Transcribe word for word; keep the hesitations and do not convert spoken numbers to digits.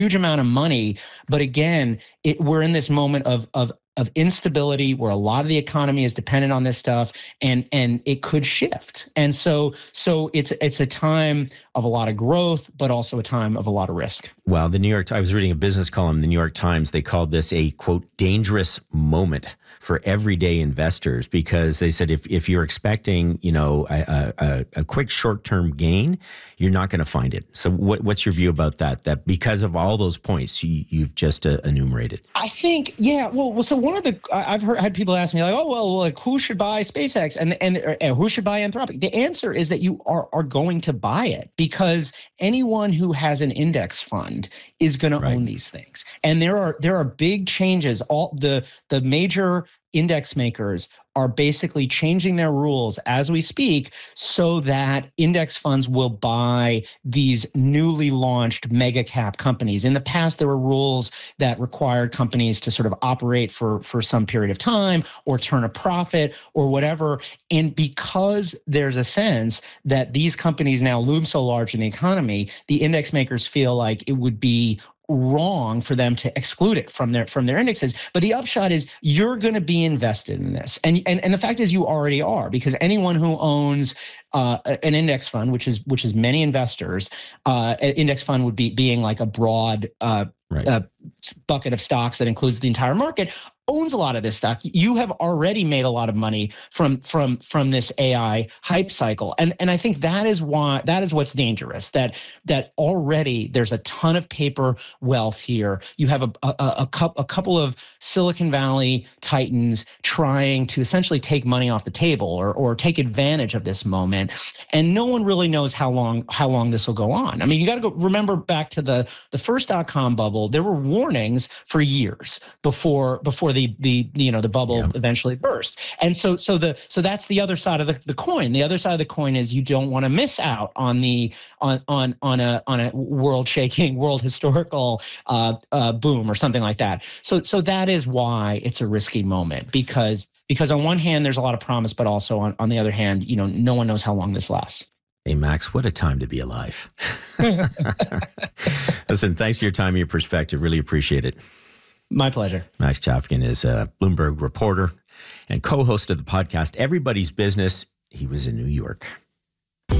huge amount of money. But again, it, we're in this moment of of of instability where a lot of the economy is dependent on this stuff, and and it could shift. And so so it's it's a time of a lot of growth, but also a time of a lot of risk. Well, the New York, I was reading a business column in the New York Times. They called this a, quote, dangerous moment for everyday investors, because they said if, if you're expecting, you know, a, a, a quick short-term gain, you're not going to find it. So what, what's your view about that? That because of all those points you, you've just uh, enumerated? I think, yeah. Well, well, so one of the, I've heard had people ask me like, oh, well, like who should buy SpaceX and and, and who should buy Anthropic? The answer is that you are are going to buy it, because anyone who has an index fund is going Right. to own these things. And there are there are big changes. All the the major index makers are basically changing their rules as we speak so that index funds will buy these newly launched mega cap companies. In the past, there were rules that required companies to sort of operate for, for some period of time or turn a profit or whatever. And because there's a sense that these companies now loom so large in the economy, the index makers feel like it would be wrong for them to exclude it from their from their indexes. But the upshot is you're going to be invested in this. And, and and the fact is you already are, because anyone who owns uh, an index fund, which is which is many investors, uh, an index fund would be being like a broad uh, Right. uh, bucket of stocks that includes the entire market, owns a lot of this stock. You have already made a lot of money from from from this A I hype cycle, and and I think that is why that is what's dangerous. That that already there's a ton of paper wealth here. You have a a, a, a, a couple of Silicon Valley titans trying to essentially take money off the table or or take advantage of this moment, and no one really knows how long how long this will go on. I mean, you got to go remember back to the the first dot com bubble. There were warnings for years before before the the you know the bubble Yeah. eventually burst. And so so the so that's the other side of the, the coin. The other side of the coin is you don't want to miss out on the on on on a on a world shaking, world historical uh, uh, boom or something like that. So so that is why it's a risky moment, because because on one hand there's a lot of promise, but also on, on the other hand, you know, no one knows how long this lasts. Hey, Max, what a time to be alive. Listen, thanks for your time and your perspective. Really appreciate it. My pleasure. Max Chafkin is a Bloomberg reporter and co-host of the podcast Everybody's Business. He was in New York.